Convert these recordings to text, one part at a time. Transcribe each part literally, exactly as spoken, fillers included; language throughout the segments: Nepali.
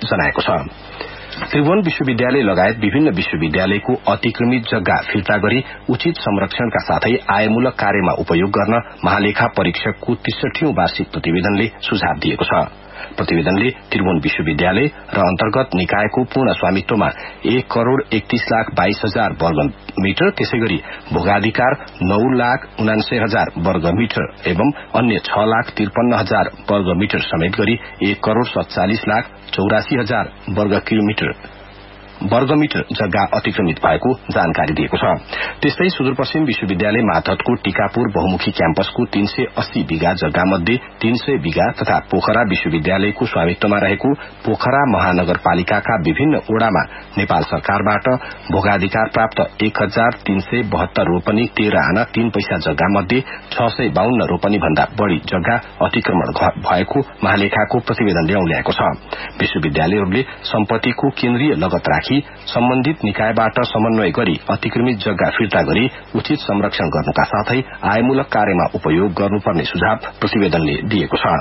जनाएको छ। त्रिभुवन विश्वविद्यालय लगायत विभिन्न विश्वविद्यालयको अतिक्रमित जग्गा फिर्ता गरी उचित संरक्षणका साथै आयमूलक कार्यमा उपयोग गर्न महालेखा परीक्षकको त्रिसठीऔं वार्षिक प्रतिवेदनले सुझाव दिएको छ। प्रतिवेदनले त्रिभुवन विश्वविद्यालय र अन्तर्गत निकायको पूर्ण स्वामित्वमा एक करोड़ एकतीस लाख बाइस हजार वर्ग मिटर, त्यसै गरी भोगाधिकार नौ लाख उनान्सय हजार वर्ग मिटर एवं अन्य छ लाख त्रिपन्न हजार वर्ग मिटर समेत गरी एक करोड़ सत्तालीस लाख चौरासी हजार वर्ग किलोमिटर वर्गमिटर जग्गा अतिक्रमित भएको जानकारी दिएको छ। त्यस्तै सुदूरपश्चिम विश्वविद्यालय मातहतको टीकापुर बहुमुखी क्याम्पसको तीन सय अस्सी बिघा जग्गा मध्ये तीन सय बिघा तथा पोखरा विश्वविद्यालयको स्वामित्वमा रहेको पोखरा महानगरपालिकाका विभिन्न ओडामा नेपाल सरकारबाट भोगाधिकार प्राप्त एक हजार तीन सय बहत्तर रोपनी तेह्र आना तीन पैसा जग्गा मध्ये छ सय बाहन्न रोपनी भन्दा बढ़ी जग्गा अतिक्रमण भएको महालेखाको प्रतिवेदनले औल्याएको छ। विश्वविद्यालयहरूले सम्पत्तिको केन्द्रीय लगत राखि सम्बन्धित निकायबाट समन्वय गरी अतिक्रमित जग्गा फिर्ता गरी उचित संरक्षण गर्नुका साथै आयमूलक कार्यमा उपयोग गर्नुपर्ने सुझाव प्रतिवेदनले दिएको छ।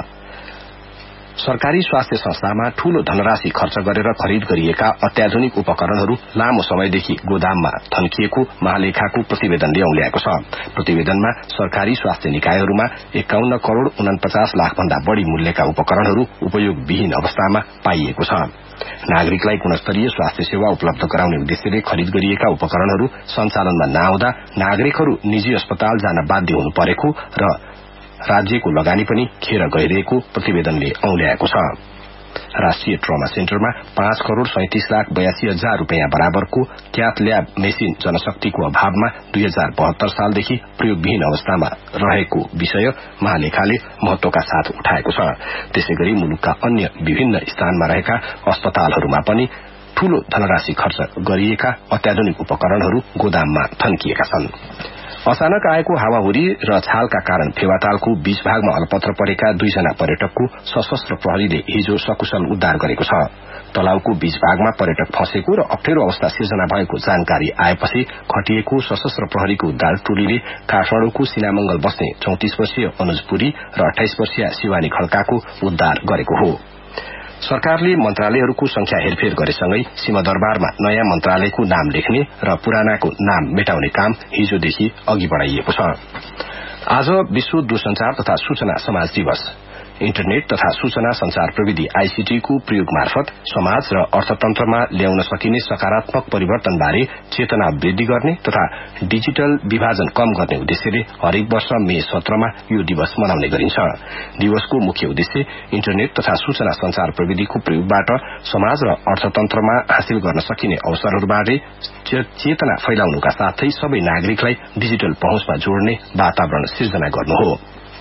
सरकारी स्वास्थ्य संस्थामा ठूलो धनराशि खर्च गरेर खरिद गरिएका अत्याधुनिक उपकरणहरू लामो समयदेखि गोदाममा थन्किएको महालेखाको प्रतिवेदनले औल्याएको छ। प्रतिवेदनमा सरकारी स्वास्थ्य निकायहरूमा एकाउन्न करोड़ उनपचास लाख भन्दा बढ़ी मूल्यका उपकरणहरू उपयोगविहीन अवस्थामा पाइएको छ। नागरिकलाई गुणस्तरीय स्वास्थ्य सेवा उपलब्ध गराउने उद्देश्यले खरिद गरिएका उपकरणहरू सञ्चालनमा नआउँदा नागरिकहरू निजी अस्पताल जान बाध्य हुनु परेको र राज्यको लगानी पनि खेर गइरहेको प्रतिवेदनले औल्याएको छ। राष्ट्रिय ट्रमा सेन्टरमा पाँच करोड़ सैंतीस लाख बयासी हजार रूपियाँ बराबरको क्याथ ल्याब मेसिन जनशक्तिको अभावमा दुई हजार बहत्तर सालदेखि प्रयोगविहीन अवस्थामा रहेको विषय महालेखाले महत्वका साथ उठाएको छ। त्यसैगरी मुलुकका अन्य विभिन्न स्थानमा रहेका अस्पतालहरूमा पनि ठूलो धनराशि खर्च गरिएका अत्याधुनिक उपकरणहरू गोदाममा थन्किएका छन्। अचानक आएको हावाहुरी र छालका कारण फेवातालको बीच भागमा अलपत्र परेका दुईजना पर्यटकको सशस्त्र प्रहरीले हिजो सकुशल उद्धार गरेको छ। तलाउको बीच भागमा पर्यटक फँसेको र अप्ठ्यारो अवस्था सिर्जना भएको जानकारी आएपछि खटिएको सशस्त्र प्रहरीको उद्धार टोलीले काठमाडौँको सिनामंगल बस्ने चौतिस वर्षीय अनुज पुरी र अठाइस वर्षीय शिवानी खड्काको उद्धार गरेको हो। सरकारले मन्त्रालयहरूको संख्या हेरफेर गरेसँगै सिंहदरबारमा नयाँ मन्त्रालयको नाम लेख्ने र पुरानाको नाम मेटाउने काम हिजोदेखि अघि बढ़ाइएको छ। आज विश्व दूरसंचार तथा सूचना समाज दिवस। इन्टरनेट तथा सूचना संचार प्रविधि आईसीटी को प्रयोग मार्फत समाज र अर्थतन्त्रमा ल्याउन सकिने सकारात्मक परिवर्तनबारे चेतना वृद्धि गर्ने तथा डिजिटल विभाजन कम गर्ने उद्देश्यले हरेक वर्ष मे सत्रमा यो दिवस मनाउने गरिन्छ। दिवसको मुख्य उद्देश्य इन्टरनेट तथा सूचना संचार प्रविधिको प्रयोगबाट समाज र अर्थतन्त्रमा हासिल गर्न सकिने अवसरहरूबारे चेतना फैलाउनुका साथै सबै नागरिकलाई डिजिटल पहुँचमा जोड्ने वातावरण सिर्जना गर्नु हो।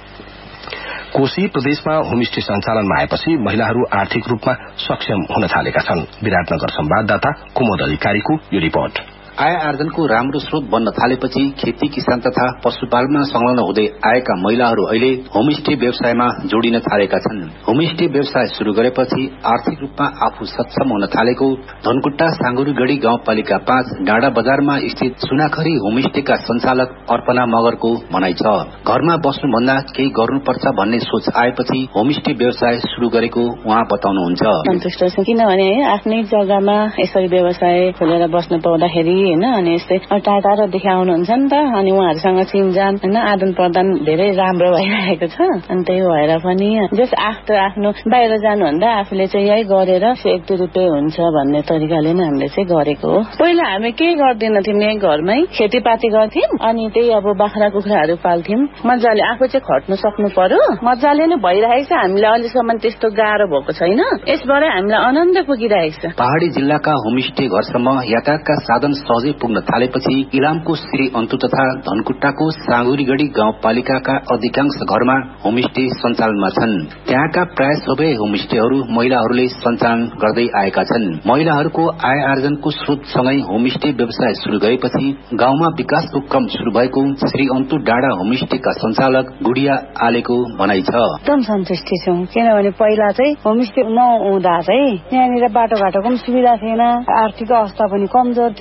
कोशी प्रदेशमा होमस्टे सञ्चालनमा आएपछि महिलाहरू आर्थिक रूपमा सक्षम हुन थालेका छन्। विराटनगर संवाददाता कुमोद अधिकारीको यो रिपोर्ट। आय आर्जनको राम्रो स्रोत बन्न थालेपछि खेती किसान तथा पशुपालनमा संलग्न हुँदै आएका महिलाहरू अहिले होमस्टे व्यवसायमा जोडिन थालेका छन्। होमस्टे व्यवसाय शुरू गरेपछि आर्थिक रूपमा आफू सक्षम हुन थालेको धनकुट्टा साँगुरीगढ़ी गाउँपालिका पाँच डाँडा बजारमा स्थित सुनाखरी होमस्टेका संचालक अर्पणा मगरको भनाइ छ। घरमा बस्नुभन्दा केही गर्नुपर्छ भन्ने सोच आएपछि होमस्टे व्यवसाय शुरू गरेको उहाँ बताउनुहुन्छ। सन्तुष्ट छु, किनभने आफ्नै जग्गामा यसरी व्यवसाय खोलेर बस्न पाउँदाखेरि हैन अनि यस्तै टाढा टाढादेखि आउनुहुन्छ नि त, अनि उहाँहरूसँग चिनजान हैन आदान प्रदान धेरै राम्रो भइरहेको छ। अनि त्यही भएर पनि जस आफ्टर आफ्नो बाहिर जानुभन्दा आफूले चाहिँ यही गरेर एक दुई रुपियाँ हुन्छ भन्ने तरिकाले नै हामीले चाहिँ गरेको हो। पहिला हामी केही गर्दैन थियौँ, यही घरमै खेतीपाती गर्थ्यौँ अनि त्यही अब बाख्रा कुखुराहरू पाल्थ्यौँ। मजाले आफू चाहिँ खट्नु सक्नु पर्यो, मजाले नै भइरहेको छ। हामीलाई अहिलेसम्म त्यस्तो गाह्रो भएको छैन, यसबाट हामीलाई आनन्द पुगिरहेको छ। पहाड़ी जिल्लाका होमस्टे घरसम्म यातायातका साधन सहजै पुग्न थालेपछि इलामको श्री अन्तु तथा धनकुट्टाको साँगुरीगढ़ी गाउँपालिकाका अधिकांश घरमा होमस्टे सञ्चालनमा छन्। त्यहाँका प्राय सबै होमस्टेहरू महिलाहरूले सञ्चालन गर्दै आएका छन्। महिलाहरूको आय आर्जनको स्रोतसँगै होमस्टे व्यवसाय शुरू गरेपछि गाउँमा विकासको क्रम शुरू भएको श्री अन्तु डाँडा होमस्टेका सञ्चालक गुडिया आलेको भनाइ छ। एकदम सन्तुष्टि छौँ, किनभने पहिला चाहिँ होमस्टे नहुँदा चाहिँ यहाँनिर बाटोघाटोको पनि सुविधा थिएन, आर्थिक अवस्था पनि कमजोर थियो। जब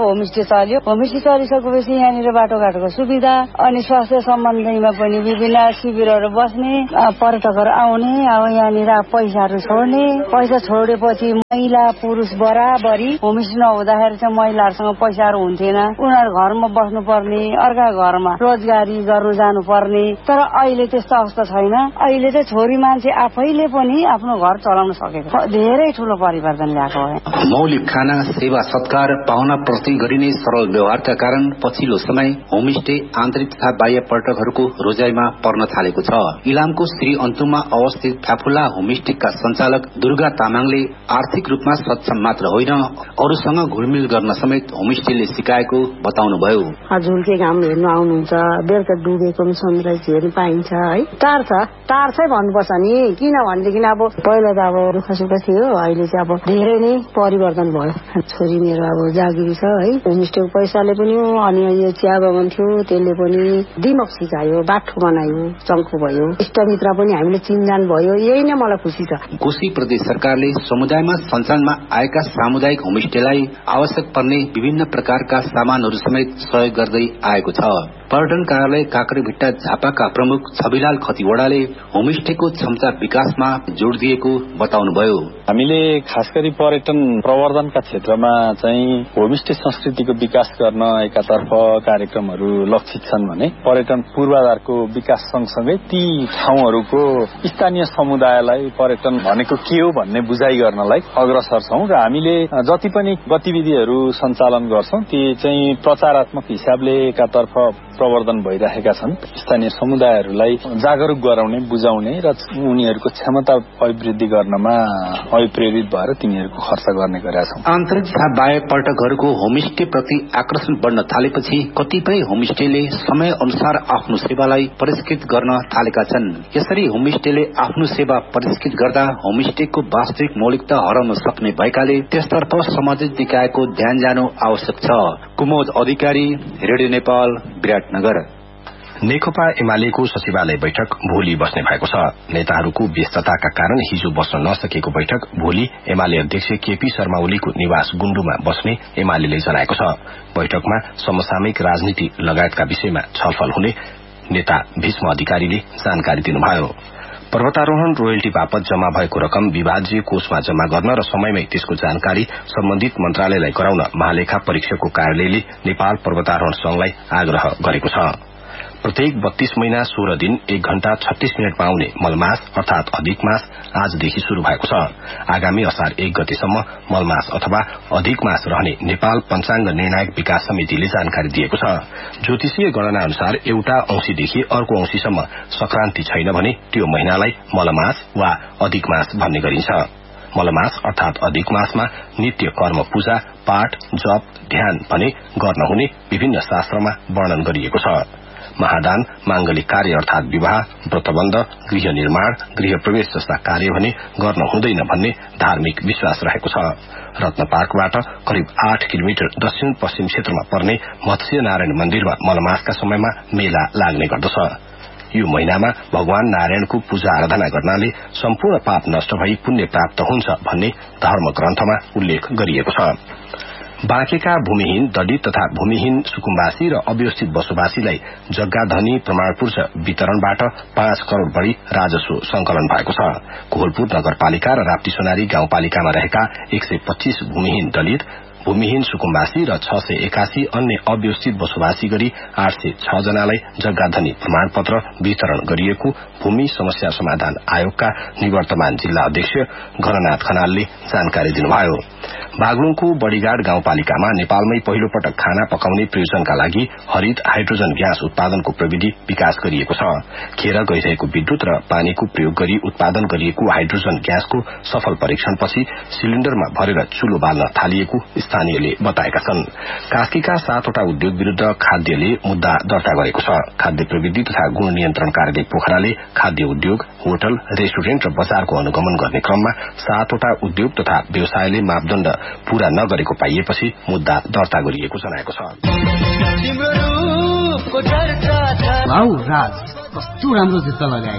होमस्टे चल्यो। होमस्टे चलिसकेपछि यहाँनिर बाटोघाटोको सुविधा अनि स्वास्थ्य सम्बन्धीमा पनि विभिन्न शिविरहरू बस्ने, पर्यटकहरू आउने, अब यहाँनिर पैसाहरू छोड्ने, पैसा छोडेपछि महिला पुरुष बराबरी होमस्टे नहुँदाखेरि चाहिँ महिलाहरूसँग पैसाहरू हुन्थेन, उनीहरू घरमा बस्नु पर्ने, अर्का घरमा रोजगारी गर्नु जानु पर्ने। तर अहिले त्यस्तो अवस्था छैन। अहिले चाहिँ छोरी मान्छे आफैले पनि आफ्नो घर चलाउन सकेको, धेरै ठूलो परिवर्तन ल्याएको हो। मौलिक खाना, सेवा सत्कार, पाहुना प्रति गरिने सरल व्यवहारका कारण पछिल्लो समय होमस्टे आन्तरिक तथा बाह्य पर्यटकहरूको रोजाइमा पर्न थालेको छ। इलामको श्री अन्तुमा अवस्थित फ्याफुला होमस्टेका संचालक दुर्गा तामाङले आर्थिक रूपमा सक्षम मात्र होइन, अरूसँग घुलमिल गर्न समेत होमस्टेले सिकाएको बताउनुभयो। झुल्के घाम हेर्नु आउनुहुन्छ, बेलुका डुबेको सनराइज हेर्नु पाइन्छ है। टार छ टार चाहिँ भन्नुपर्छ नि, किनभनेदेखि अब पहिला त अब दुःख सुख थियो, अहिले चाहिँ अब धेरै नै परिवर्तन भयो। छोरी मेरो अब जागिरी छ है, होमस्टेको पैसाले पनि हो, अनि यो चिया बगान थियो त्यसले पनि दिमक सिकायो, बाठो बनायो, चङ्खो भयो, इष्टमित्र पनि हामीले चिनजान भयो। यही नै मलाई खुसी छ। कोशी प्रदेश सरकारले समुदायमा सञ्चालनमा आएका सामुदायिक होमस्टेलाई आवश्यक पर्ने विभिन्न प्रकारका सामानहरू समेत सहयोग गर्दै आएको छ। पर्यटन कार्यालय काँक्रेभिट्टा झापाका प्रमुख छविलाल खतिवड़ाले होमस्टेको क्षमता विकासमा जोड़ दिएको बताउनुभयो। हामीले खास गरी पर्यटन प्रवर्धनका क्षेत्रमा चाहिँ होमस्टे संस्कृतिको विकास गर्न एकातर्फ कार्यक्रमहरू लक्षित छन् भने पर्यटन पूर्वाधारको विकास सँगसँगै ती ठाउँहरूको स्थानीय समुदायलाई पर्यटन भनेको के हो भन्ने बुझाइ गर्नलाई अग्रसर छौं र हामीले जति पनि गतिविधिहरू सञ्चालन गर्छौं ती चाहिँ प्रचारात्मक हिसाबले एकातर्फ प्रवर्धन भइरहेका छन्। स्थानीय समुदायहरूलाई जागरूक गराउने, बुझाउने र उनीहरूको क्षमता अभिवृद्धि गर्नमा अभिप्रेरित भएर तिनीहरूको खर्च गर्ने गरेका छौं। आन्तरिक तथा बाह्य पर्यटकहरूको होमस्टे प्रति आकर्षण बढ्न थालेपछि कतिपय होमस्टेले समय अनुसार आफ्नो सेवालाई परिष्कृत गर्न थालेका छन्। यसरी होमस्टेले आफ्नो सेवा परिष्कृत गर्दा होमस्टेको वास्तविक मौलिकता हराउन सक्ने भएकाले त्यसतर्फ सम्बन्धित निकायको ध्यान जानु आवश्यक छ। कुमोद अधिकारी, रेडियो नेपाल, विराटनगर। नेकपा एमालेको सचिवालय बैठक भोलि बस्ने भएको छ। नेताहरूको व्यस्तताका कारण हिजो बस्न नसकेको बैठक भोलि एमाले अध्यक्ष केपी शर्मा ओलीको निवास गुण्डुमा बस्ने एमालेले जनाएको छ। बैठकमा समसामयिक राजनीति लगायतका विषयमा छलफल हुने नेता भीष्म अधिकारीले जानकारी दिनुभयो। पर्वतारोहण रोयल्टी बापत जम्मा भएको रकम विभाज्य कोषमा जम्मा गर्न र समयमै त्यसको जानकारी सम्बन्धित मन्त्रालयलाई गराउन महालेखा परीक्षकको कार्यालयले नेपाल पर्वतारोहण संघलाई आग्रह गरेको छ। प्रत्येक बत्तीस महीना सोह्र दिन एक घण्टा छत्तीस मिनटमा आउने मलमास अर्थात अधिक मास आजदेखि शुरू भएको छ। आगामी असार एक गतेसम्म मलमास अथवा अधिक मास रहने नेपाल पञ्चाङ्ग निर्णायक विकास समितिले जानकारी दिएको छ। ज्योतिषीय गणना अनुसार एउटा औंसीदेखि अर्को औंसीसम्म संक्रान्ति छैन भने त्यो महिनालाई मलमास वा अधिक मास भन्ने गरिन्छ। मलमास अर्थात अधिक मासमा नित्य कर्म पूजा पाठ जप ध्यान भने गर्न हुने विभिन्न शास्त्रमा वर्णन गरिएको छ। महादान, मांगलिक कार्य अर्थात विवाह, व्रतबन्ध, गृह निर्माण, गृह प्रवेश जस्ता कार्य भने गर्न हुँदैन भन्ने धार्मिक विश्वास रहेको छ। रत्न पार्कबाट करिब आठ किलोमिटर दक्षिण पश्चिम क्षेत्रमा पर्ने मत्स्य नारायण मन्दिरमा मलमासका समयमा मेला लाग्ने गर्दछ। यो महिनामा भगवान नारायणको पूजा आराधना गर्नाले सम्पूर्ण पाप नष्ट भई पुण्य प्राप्त हुन्छ भन्ने धर्म ग्रन्थमा उल्लेख गरिएको छ। बाँकेका भूमिहीन दलित तथा भूमिहीन सुकुम्बासी र अव्यवस्थित बसोबासीलाई जग्गा धनी प्रमाणपुर्ज वितरणबाट पाँच करोड़ बढ़ी राजस्व संकलन भएको छ। कोहलपुर नगरपालिका र राप्ती सोनारी गाउँपालिकामा रहेका एक सय पच्चीस भूमिहीन दलित भूमिहीन सुकुम्बासी र छ सय एकासी अन्य अव्यवस्थित बसोबासी गरी आठ सय छ जनालाई जग्गाधनी प्रमाणपत्र वितरण गरिएको भूमि समस्या समाधान आयोगका निवर्तमान जिल्ला अध्यक्ष घननाथ खनालले जानकारी दिनुभयो। बागलुङको बडीगाड गाउँपालिकामा नेपालमै पहिलो पटक खाना पकाउने प्रयोजनका लागि हरित हाइड्रोजन ग्यास उत्पादनको प्रविधि विकास गरिएको छ। खेर गइरहेको विद्युत र पानीको प्रयोग गरी उत्पादन गरिएको हाइड्रोजन ग्यासको सफल परीक्षणपछि सिलिण्डरमा भरेर चुलो बाल्न थालिएको स्थानीयले बताएका छन्। कास्कीका सातवटा उद्योग विरूद्ध खाद्यले मुद्दा दर्ता गरेको छ। खाद्य प्रविधि तथा गुण नियन्त्रण कार्यालय पोखराले खाद्य उद्योग, होटल, रेस्टुरेन्ट र बजारको अनुगमन गर्ने क्रममा सातवटा उद्योग तथा व्यवसायले मापदण्ड पूरा नगरेको पाइएपछि मुद्दा दर्ता गरिएको जनाएको छ। वाउ राज, कस्तो राम्रो जुत्ता लगाएको।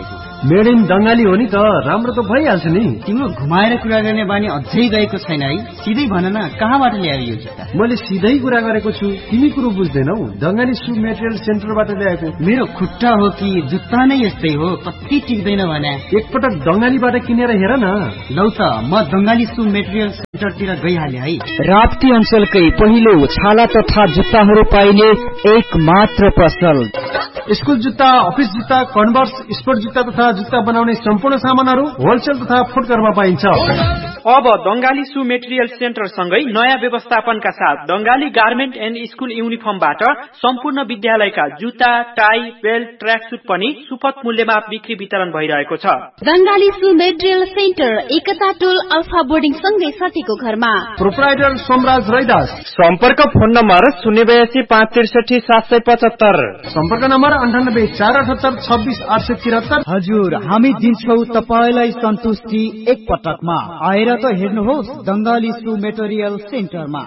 मेड इन दंगाली हो नि त, राम्रो त भइहाल्छ नि। तिम्रो घुमाएर कुरा गर्ने बानी अझै गएको छैन है। सिधै भन न, कहाँबाट ल्यायो यो जुत्ता? मैले सिधै कुरा गरेको छु, तिमी कुरो बुझ्दैनौ। दंगाली सु मेटेरियल सेन्टरबाट ल्याएको। मेरो खुट्टा हो कि जुत्ता नै यस्तै हो, कति टिक्दैन भने। एकपटक दंगालीबाट किनेर हेर न। लौ त, म दंगाली सु मेटेरियल सेन्टरतिर गइहाले है। राप्ती अञ्चलकै पहिलो छाला तथा जुत्ताहरू पाइने एक मात्र पसल। स्कुल जुत्ता, अफिस जुत्ता, कन्भर्स, स्पोर्ट जुत्ता तथा जुत्ता बनाउने सम्पूर्ण सामानहरू होलसेल तथा फुटकरमा पाइन्छ। अब दंगाली सु मेटेरियल सेन्टर सँगै नयाँ व्यवस्थापनका साथ दंगाली गार्मेन्ट एन्ड स्कुल युनिफर्मबाट सम्पूर्ण विद्यालयका जुत्ता, टाई, बेल्ट, ट्र्याक सुट पनि सुपथ मूल्यमा बिक्री वितरण भइरहेको छ। दंगाली सु मेटेरियल सेन्टर एकता टोल अल्फा बोर्डिङ सँगै सतीको घरमा। प्रोप्राइटर सोमराज रैदास। सम्पर्क फोन नम्बर शून्य बयासी पाँच त्रिसठी सात सय पचहत्तर। सम्पर्क नम्बर अन्ठानब्बे चार अठहत्तर छब्बिस आठ सय त्रिहत्तर। हजुर, हामी दिन्छौ तपाईलाई सन्तुष्टि एक पटकमा। आएर त हेर्नुहोस् दंगाली सु मेटेरियल सेन्टरमा।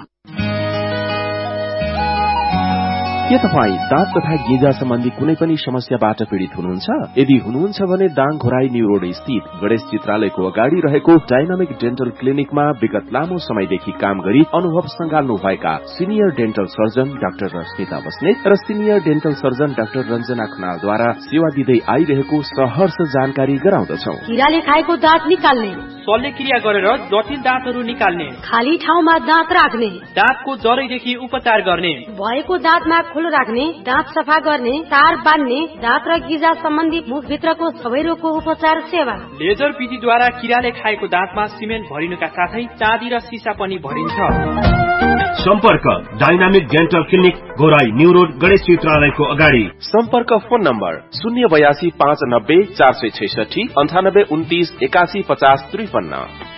के तपाईँ दाँत तथा गेजा सम्बन्धी कुनै पनि समस्याबाट पीड़ित हुनुहुन्छ? यदि हुनुहुन्छ भने दाङ घोराई न्यू रोड स्थित गणेश चित्रालयको अगाडि रहेको डाइनामिक डेन्टल क्लिनिकमा विगत लामो समयदेखि काम गरी अनुभव संगाल्नु भएका senior dental surgeon doctor Rashmita Basnet र senior dental surgeon doctor Ranjana खनालद्वारा सेवा दिँदै आइरहेको सहर्ष जानकारी गराउँदछौ। किराले खाएको दाँत निकाल्ने, शल्यक्रिया गरेर जटिल दाँतहरू निकाल्ने, खाली ठाउँमा दाँत राख्ने, दाँतको जरैदेखि उपचार गर्ने, भएको दाँतमा खुलो राख्ने, दाँत सफा गर्ने, तार बान्ने, दाँत र गिजा सम्बन्धी मुखभित्रको सबै रोगको उपचार सेवा। लेजर विधिद्वारा किराले खाएको दाँतमा सिमेन्ट भरिनुका साथै चाँदी र सिसा पनि भरिन्छ। सम्पर्क dynamic dental clinic Ghorahi new road Ganesh चित्रालयको अगाडि। सम्पर्क फोन नम्बर शून्य बयासी पाँच नब्बे चार सय छैसठी अन्ठानब्बे उन्तिस एकासी पचास त्रिपन्न।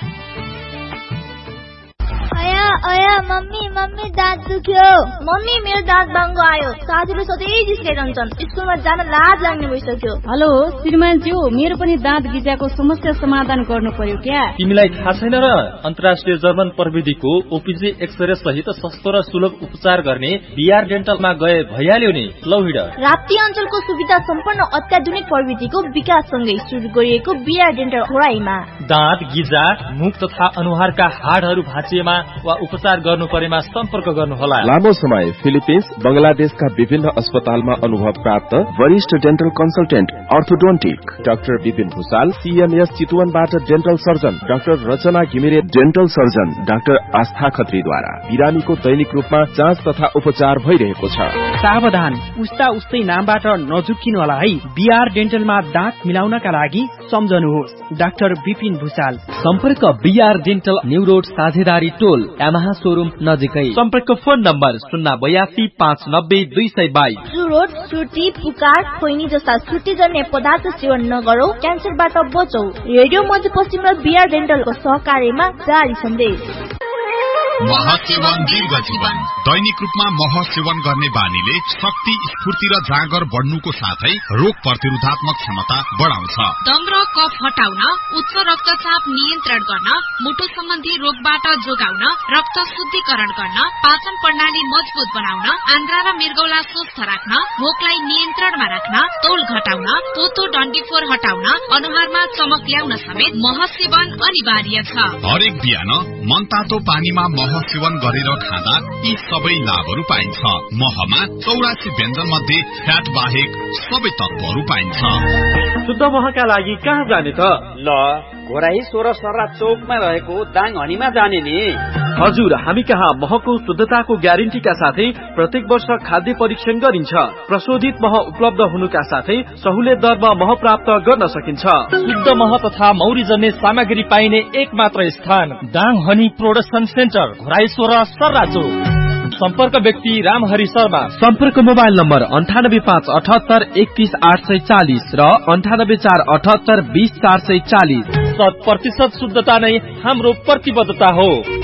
अया अया मम्मी मम्मी दाँत दुख्यो। मम्मी मेरो दाँत बाङ्गो आयो। साथीहरू सधैँ जिस्काइरहन्छन्। स्कुलमा जान लाज लाग्ने भइसक्यो। हेलो श्रीमानज्यू, मेरो पनि दाँत गिजाको समस्या समाधान गर्नु पर्यो क्या? तिमीलाई थाहा छैन र? अन्तर्राष्ट्रिय जर्मन प्रविधिको ओपीजी एक्सरे सहित सस्तो र सुलभ उपचार गर्ने बीआर डेन्टलमा गए भइहाल्यो नि। लौ हिँड। राप्ती अञ्चलको सुविधा सम्पन्न अत्याधुनिक प्रविधिको विकाससँगै सुरु गरिएको बीआर डेन्टल घोराईमा दाँत गिजा, मुख तथा अनुहारका हाडहरू भाँचिएमा वा उपचार गर्नु परेमा सम्पर्क गर्नुहोला। लामो समय फिलिपिन्स, बंगलादेशका विभिन्न अस्पतालमा अनुभव प्राप्त वरिष्ठ dental consultant orthodontic doctor Vipin Bhusal, CMS चितवनबाट dental surgeon doctor रचना घिमिरे, डेन्टल सर्जन डाक्टर आस्था खत्रीद्वारा बिरामीको दैनिक रूपमा जाँच तथा उपचार भइरहेको छ। सावधान, उस्ता उस्तै नामबाट नझुक्किनु होला है। बीआर डेन्टलमा दाँत मिलाउनका लागि सम्झनुहोस् डाक्टर विपिन भूषाल। सम्पर्क बीआर डेन्टल न्यू रोड साझेदारी टोल यामाहा शोरूम नजिकै। सम्पर्क फोन नम्बर शून्य बयासी पाँच नब्बे दुई सय बाइस। रोड सुर्ती, पुकार, खोइनी जस्ता सुर्तीजन्य पदार्थ सेवन नगरौं, क्यान्सरबाट बचौं। रेडियो मध्यपश्चिम र बीआर डेन्टलको सहकार्यमा जारी सन्देश। मह सेवन दीर्घ जीवन। दैनिक रूपमा मह सेवन गर्ने बानीले शक्ति, स्फूर्ति र जाँगर बढ्नुको साथै रोग प्रतिरोधात्मक क्षमता बढाउँछ। दम र कफ हटाउन, उच्च रक्तचाप नियन्त्रण गर्न, मुटु सम्बन्धी रोगबाट जोगाउन, रक्त शुद्धिकरण गर्न, पाचन प्रणाली मजबुत बनाउन, आन्द्रा र मृगौला स्वस्थ राख्न, भोकलाई नियन्त्रणमा राख्न, तौल घटाउन, पोतो डन्डीफोर हटाउन, अनुहारमा चमक ल्याउन समेत मह सेवन अनिवार्य छ। हरेक बिहान मनतातो पानीमा मह सेवन गरेर खाँदा यी सबै लाभहरू पाइन्छ। महमा चौरासी व्यञ्जन मध्ये फ्याट बाहेक सबै तत्वहरू पाइन्छ। शुद्ध महका लागि कहाँ जाने त? ल घोराई सोह्र सर्रा चौकमा रहेको दाङ हनीमा जाने नि। हजुर, हामी कहाँ महको शुद्धताको ग्यारेन्टीका साथै प्रत्येक वर्ष खाद्य परीक्षण गरिन्छ। प्रशोधित मह उपलब्ध हुनुका साथै सहुलियत दरमा मह प्राप्त गर्न सकिन्छ। शुद्ध मह तथा मौरीजन्य सामग्री पाइने एक मात्र स्थान Dang honey production centre, Ghorahi सोह्र सर्रा चौक। सम्पर्क व्यक्ति रामहरि शर्मा। सम्पर्क मोबाइल नम्बर अन्ठानब्बे पाँच अठहत्तर एकतीस आठ सय चालिस र अन्ठानब्बे चार अठहत्तर बीस चार सय चालिस। शत प्रतिशत शुद्धता नै हाम्रो प्रतिबद्धता हो।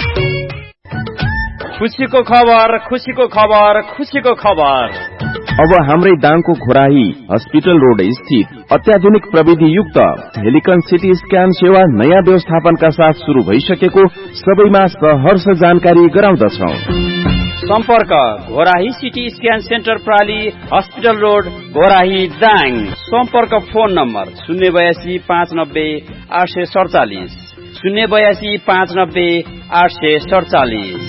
खुसीको खबर, खुसीको खबर, खुसीको खबर। अब हाम्रै दाङको घोराही हस्पिटल रोड स्थित अत्याधुनिक प्रविधि युक्त हेलिकन सिटी स्क्यान सेवा नयाँ व्यवस्थापनका साथ शुरू भइसकेको सबैमा सहर्ष जानकारी गराउँदछौ। सम्पर्क Ghorahi CT scan centre प्राली hospital road Ghorahi Dang. सम्पर्क फोन नम्बर शून्य बयासी पाँच नब्बे आठ सय सडचालिस शून्य बयासी पाँच नब्बे आठ सय सडचालिस।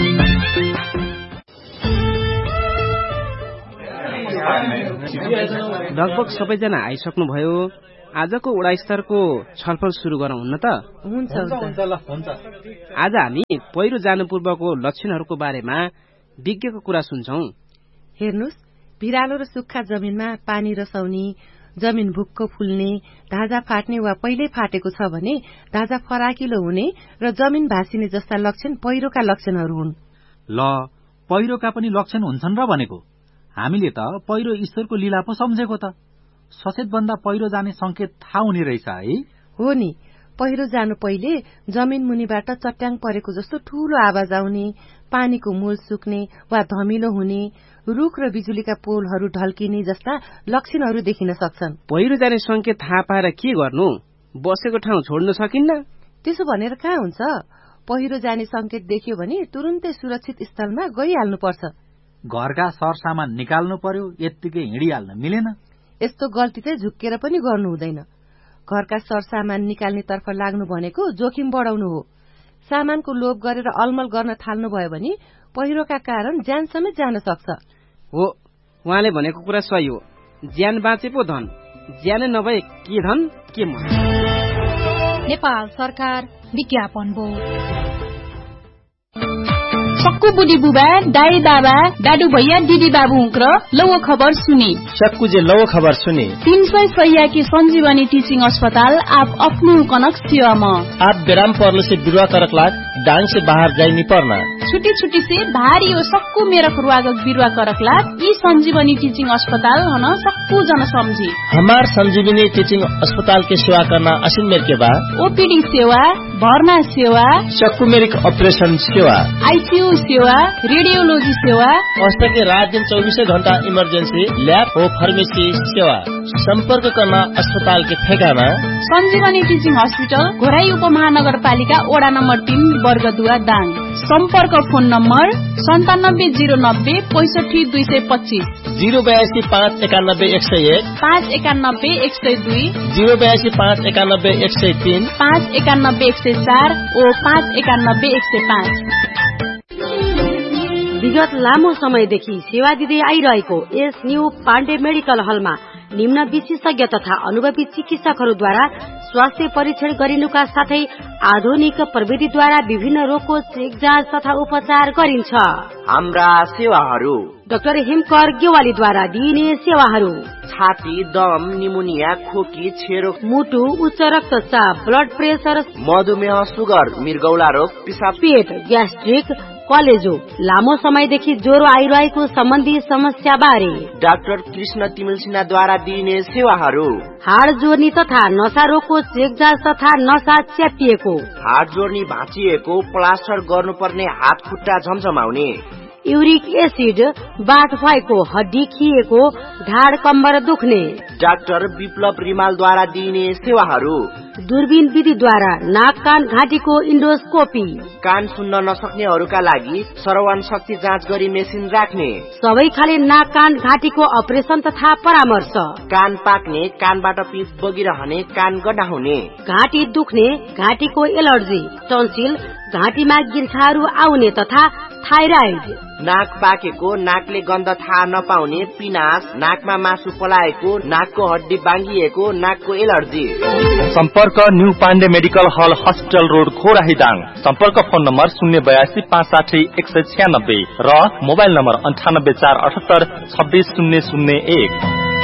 लगभग सबैजना आइसक्नुभयो। आजको वडा स्तरको छलफल सुरु गरौँ हुन्न त? हुन्छ हुन्छ। आज हामी पहिरो जानु पूर्वको लक्षणहरूको बारेमा विज्ञको कुरा सुन्छौं। हेर्नुस्, भिरालो र सुक्खा जमिनमा पानी रसाउने, जमिन भुक्क फुल्ने, धाजा फाट्ने वा पहिल्यै फाटेको छ भने धाजा फराकिलो हुने र जमिन भासिने जस्ता लक्षण पहिरोका लक्षणहरू हुन्। ल, पहिरोका पनि लक्षण हुन्छन् र भनेको। हामीले त पहिरो ईश्वरको लीला पो सम्झेको त। सचेत भन्दा पहिरो जाने संकेत थाहा हुने रहेछ है। हो नि, पहिरो जानु पहिले जमिन मुनिबाट चट्याङ परेको जस्तो ठूलो आवाज आउने, पानीको मूल सुक्ने वा धमिलो हुने, रुख र बिजुलीका पोलहरू ढल्किने जस्ता लक्षणहरू देखिन सक्छन्। पहिरो जाने संकेत थाहा पाएर के गर्नु? बसेको ठाउँ छोड्न सकिन्न? त्यसो भनेर कहाँ हुन्छ? पहिरो जाने संकेत देखियो भने तुरुन्तै सुरक्षित स्थलमा गइहाल्नुपर्छ। घरका सरसामान निकाल्नु पर्यो, यत्तिकै हिँडिहाल्न मिलेन। यस्तो गल्ती चाहिँ झुक्केर पनि गर्नु हुँदैन। घरका सरसामान निकाल्ने तर्फ लाग्नु भनेको जोखिम बढाउनु हो। सामानको लोभ गरेर अलमल गर्न थाल्नु भयो भने पहिरोका कारण ज्यान समेत जान सक्छ। हो, उहाँले भनेको कुरा सही हो। ज्यान बाँचे पो धन, ज्यान नभए के धन के मन। नेपाल सरकार विज्ञापन बोर्ड। सक्कु बुढी बुबा, दाई बाबा, दादु भैया, दिदी बाबू हुँक्र लौ खबर सुने। सक्कु जे लौ खबर सुने। तीन सय सैया की संजीवनी टीचिंग अस्पताल आप अपने कनक सेवा में। आप बेराम पर्लो से बिरुवा करक लाग डांग से बाहर जाई नहीं पड़ना। छुट्टी छुट्टी से भारी और सक्कु मेरा रुवागक बिरुवा करक लाग ई संजीवनी टीचिंग अस्पताल हन सक्कु जन समझी। हमार संजीवनी टीचिंग अस्पताल के सेवा करना असीम मेर के बाद ओपीडी सेवा, भर्ना सेवा, सक्कु मेरिक ऑपरेशन सेवा, आईसीयू सेवा, रेडियोलॉजी सेवा, औषध के रात दिन चौबीसों घंटा इमरजेंसी लैब और फार्मेसी सेवा। संपर्क करना अस्पताल के ठेगाना संजीवनी टीचिंग हॉस्पिटल घोराई उपमहानगरपालिका ओडा नंबर तीन बर्गदुआ दाङ। संपर्क फोन नंबर संतानब्बे जीरो नब्बे पैंसठी दुई सय पच्चीस जीरो बयासी पाँच एकानब्बे एक सय एक पाँच एकानब्बे एक सय दुई जीरो बयासी पाँच एकानब्बे एक सय तीन पाँच एकानब्बे एक सय चार और पाँच एकानब्बे एक सय पाँच। विगत लामो समयदेखि सेवा दिँदै आइरहेको यस न्यू पाण्डे मेडिकल हलमा निम्न विशेषज्ञ तथा अनुभवी चिकित्सकहरूद्वारा स्वास्थ्य परीक्षण गरिनुका साथै आधुनिक प्रविधिद्वारा विभिन्न रोगको चेक जाँच तथा उपचार गरिन्छ। हाम्रा सेवाहरू डाक्टर हिमकर गेवालीद्वारा दिइने सेवाहरू छाती, दम, निमोनिया, खोकी, छेरो, मुटु, उच्च रक्तचाप, ब्लड प्रेसर, मधुमेह, सुगर, मृगौला रोग, पिसाब, पेट, ग्यास्ट्रिक, कलेजो, लामो समयदेखि ज्वरो आइरहेको सम्बन्धी समस्या बारे डाक्टर कृष्ण तिमिल सिन्हाद्वारा दिइने सेवाहरू हाड जोर्नी तथा नशा रोगको चेक जाँच तथा नशा च्यातिएको, हाड जोर्नी भाँचिएको, प्लास्टर गर्नुपर्ने हात खुट्टा झमझमाउने, युरिक एसिड, बाथ भएको, हड्डी खिएको, ढाड कम्बर दुख्ने, डाक्टर विप्लव रिमालद्वारा दिइने सेवाहरू दूरबीन विधिद्वारा नाक कान घाँटीको इन्डोस्कोपी, कान सुन्न नसक्नेहरूका लागि श्रवण शक्ति जाँच गरी मेसिन राख्ने, सबै खाले नाक कान घाँटीको अपरेसन तथा परामर्श, कान पाक्ने, कानबाट पिप बगिरहने, कान गड्डा हुने, घाँटी दुख्ने, घाँटीको एलर्जी, टन्सिल, घाँटीमा गिर्खाहरू आउने तथा थाइराइड, नाक पाकेको, नाकले गन्ध थाहा नपाउने, पिनास, नाकमा मासु पलाएको, नाकको हड्डी बाङ्गिएको, नाकको एलर्जी। सम्पर्क न्यू पाण्डे मेडिकल हल हस्पिटल रोड घोराही दाङ। सम्पर्क फोन नम्बर शून्य बयासी पाँच साठी एक सय छ्यानब्बे र मोबाइल नम्बर अन्ठानब्बे चार अठहत्तर छब्बीस शून्य शून्य एक।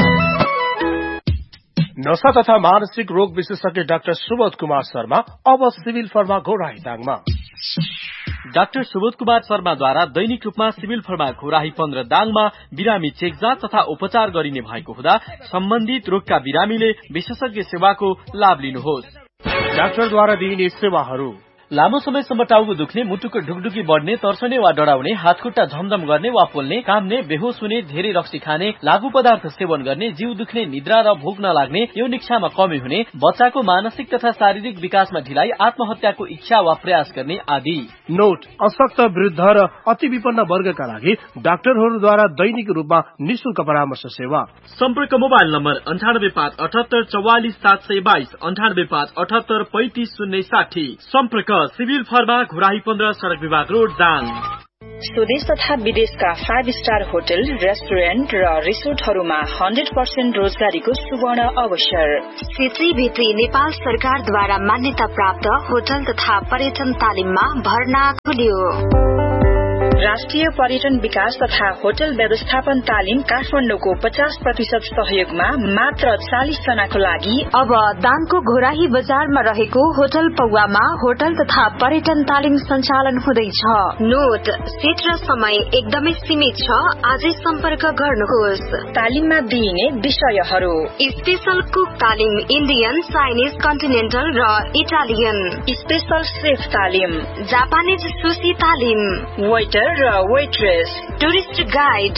नशा तथा मानसिक रोग विशेषज्ञ डाक्टर सुबोध कुमार शर्मा अब civil pharma Ghorahi दाङमा। Doctor Subodh Kumar शर्माद्वारा दैनिक रूपमा सिभिल फर्मा घोराही पन्ध्र दाङमा बिरामी चेक जाँच तथा उपचार गरिने भएको हुँदा सम्बन्धित रोगका बिरामीले विशेषज्ञ सेवाको लाभ लिनुहोस्। डाक्टरद्वारा दिइने सेवाहरू लामो समयसम्म टाउको दुख्ने, मुटुको ढुकढुकी बढ्ने, तर्सने वा डराउने, हातखुट्टा झमझम गर्ने वा पोल्ने, काम्ने, बेहोस हुने, धेरै रक्सी खाने, लागू पदार्थ सेवन गर्ने, जिउ दुख्ने, निद्रा र भोक नलाग्ने, यौन इच्छामा कमी हुने, बच्चाको मानसिक तथा शारीरिक विकासमा ढिलाइ, आत्महत्याको इच्छा वा प्रयास गर्ने आदि। नोट, अशक्त, वृद्ध र अति विपन्न वर्गका लागि डाक्टरहरूद्वारा दैनिक रूपमा निशुल्क परामर्श सेवा। सम्पर्क मोबाइल नम्बर अन्ठानब्बे पाँच अठहत्तर चौवालिस सात सय बाइस, अन्ठानब्बे पाँच अठहत्तर पैंतिस शून्य साठी। सम्पर्क सिभिल फर्मा घोराही पन्ध्र सड़क विभाग रोड दाङ। स्वदेश तथा विदेशका फाइभ स्टार होटल, रेस्टुरेन्ट र रिसोर्टहरूमा हन्ड्रेड पर्सेन्ट रोजगारीको सुवर्ण अवसर। क्षेत्रीय भित्री नेपाल सरकारद्वारा मान्यता प्राप्त होटल तथा पर्यटन तालिममा भर्ना खुल्यो। राष्ट्रिय पर्यटन विकास तथा होटल व्यवस्थापन तालिम काठमाडौँको पचास प्रतिशत सहयोगमा मात्र चालिस जनाको लागि अब दाङको घोराही बजारमा रहेको होटल पौवामा होटल तथा पर्यटन तालिम सञ्चालन हुँदैछ। नोट, सीट र समय एकदमै सीमित छ, आजै सम्पर्क गर्नुहोस्। तालिममा दिइने विषयहरू: स्पेशल कुक तालिम, इन्डियन, चाइनिज, कन्टिनेन्टल र इटालियन। स्पेशल सेफ तालिम, जापानिज सुशी तालिम, वेटर र वेट्रेस, टुरिस्ट गाइड।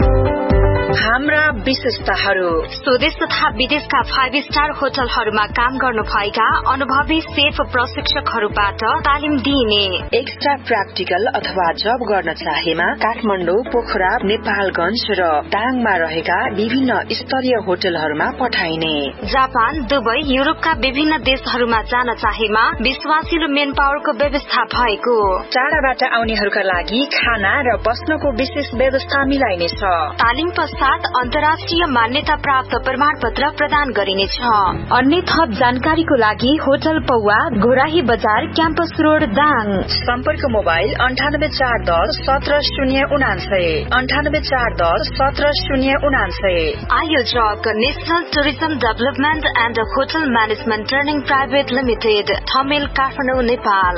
हाम्रा विशेषताहरू: स्वदेश तथा विदेशका फाइभ स्टार होटलहरूमा काम गर्नु भएका अनुभवी सेफ प्रशिक्षकहरूबाट तालिम दिइने। एक्स्ट्रा प्र्याक्टिकल अथवा जब गर्न चाहेमा काठमाडौँ, पोखरा, नेपालगंज र दाङमा रहेका विभिन्न स्तरीय होटलहरूमा पठाइने। जापान, दुबई, युरोपका विभिन्न देशहरूमा जान चाहेमा विश्वासिलो मेन पावरको व्यवस्था भएको। टाढाबाट आउनेहरूका लागि खाना र बस्नको विशेष व्यवस्था मिलाइनेछ। तालिम साथ अन्तर्राष्ट्रिय मान्यता प्राप्त प्रमाण पत्र प्रदान गरिनेछ। अन्य थप जानकारीको लागि होटल पौवा, घोराही बजार, क्याम्पस रोड, दाङ। सम्पर्क मोबाइल अन्ठानब्बे चार दस सत्र शून्य उनान्सय, अन्ठानब्बे चार दस सत्र शून्य उनान्सय। आयोजक national tourism development and hotel management training private limited, Thamel, Kathmandu, Nepal.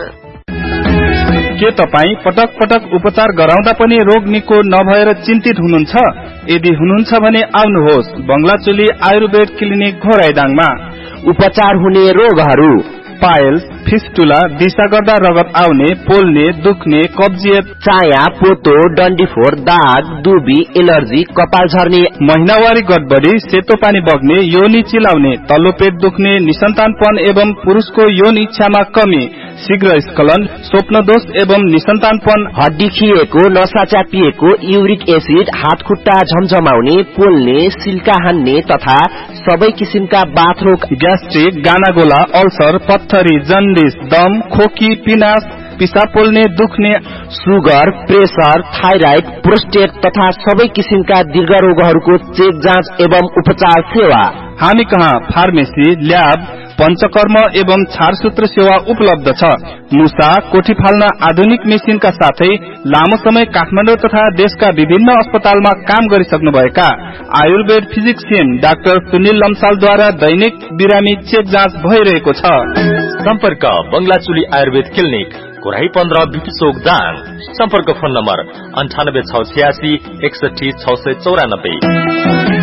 के तपाईँ पटक पटक उपचार गराउँदा पनि रोग निको नभएर चिन्तित हुनुहुन्छ? यदि हुनुहुन्छ भने आउनुहोस् बंगलाचोली आयुर्वेद क्लिनिक घोराइदाङमा। उपचार हुने रोगहरू: पाइल्स, फिस्टुला, दिशा गर्दा रगत आउने, पोल्ने, दुख्ने, कब्जियत, चाया, पोतो, डन्डीफोर, दाग, दुबी, एलर्जी, कपाल झर्ने, महिनावारी गडबडी, सेतो पानी बग्ने, योनी चिलाउने, तल्लो पेट दुख्ने, निसन्तानपन एवं पुरुषको यौन इच्छामा कमी, शीघ्र स्खलन, स्वप्नदोष एवं निसन्तानपन, हड्डी खिएको, नसा च्यापिएको, युरिक एसिड, हात खुट्टा झमझमाउने, पोल्ने, सिल्का हान्ने तथा सबै किसिमका बाथरोग, ग्यास्ट्रिक, गानागोला, अल्सर, पत्थरी, जन्डिस, दम, खोकी, पिनास, पिसा पोल्ने, दुख्ने, सुगर, प्रेसर, थाइराइड, प्रोस्टेट तथा सबै किसिमका दीर्घ रोगहरूको चेक जाँच एवं उपचार सेवा। हामी कहाँ फार्मेसी, ल्याब, पंचकर्म एवं छारसूत्र सेवा उपलब्ध छ। मुसा, कोठी फाल्न आधुनिक मेसिनका साथै लामो समय काठमाडौँ तथा देशका विभिन्न अस्पतालमा काम गरिसक्नुभएका आयुर्वेद फिजिक्सियन डाक्टर सुनिल लम्सालद्वारा दैनिक बिरामी चेक जाँच भइरहेको छ। सम्पर्क बंगलाचुली आयुर्वेद क्लिनिक, घोराही पन्ध्र, बिपी चोक, दाङ। सम्पर्क फोन नम्बर अन्ठानब्बे छ छ्यासी एकसठी छ सय चौरानब्बे।